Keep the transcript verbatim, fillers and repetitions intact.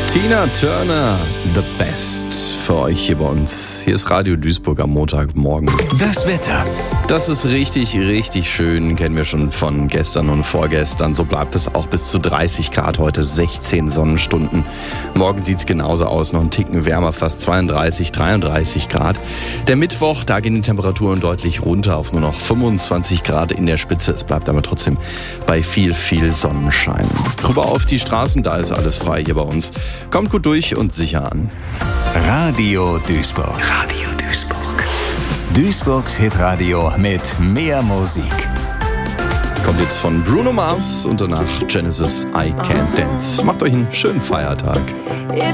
Tina Turner, the best für euch hier bei uns. Hier ist Radio Duisburg am Montagmorgen. Das Wetter. Das ist richtig, richtig schön. Kennen wir schon von gestern und vorgestern. So bleibt es auch bis zu dreißig Grad heute, sechzehn Sonnenstunden. Morgen sieht es genauso aus, noch ein Ticken wärmer, fast zweiunddreißig, dreiunddreißig Grad. Der Mittwoch, da gehen die Temperaturen deutlich runter auf nur noch fünfundzwanzig Grad in der Spitze. Es bleibt aber trotzdem bei viel, viel Sonnenschein. Rüber auf die Straßen, da ist alles frei hier bei uns. Kommt gut durch und sicher an. Radio Duisburg. Radio Duisburg. Duisburgs Hitradio mit mehr Musik. Kommt jetzt von Bruno Mars und danach Genesis I Can't Dance. Macht euch einen schönen Feiertag.